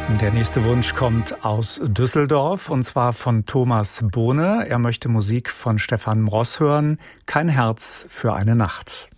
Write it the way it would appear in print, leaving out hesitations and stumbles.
Der nächste Wunsch kommt aus Düsseldorf und zwar von Thomas Bohne. Er möchte Musik von Stefan Mross hören. Kein Herz für eine Nacht.